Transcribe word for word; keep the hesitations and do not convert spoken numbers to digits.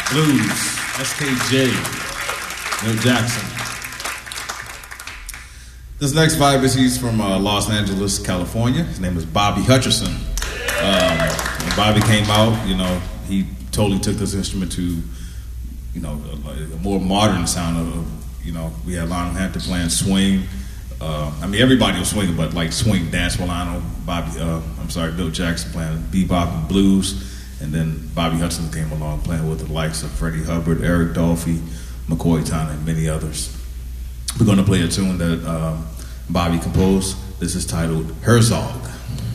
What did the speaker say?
Blues, S K J, Bill Jackson. This next vibe is he's from uh, Los Angeles, California. His name is Bobby Hutcherson. Um, when Bobby came out, you know, he totally took this instrument to, you know, a, a more modern sound of, of, you know, we had Lionel Hampton playing swing. Uh, I mean, everybody was swinging, but like swing dance with Lionel, Bobby, uh, I'm sorry, Bill Jackson playing bebop and blues. And then Bobby Hutcherson came along playing with the likes of Freddie Hubbard, Eric Dolphy, McCoy Tyner, and many others. We're going to play a tune that um, Bobby composed. This is titled Herzog.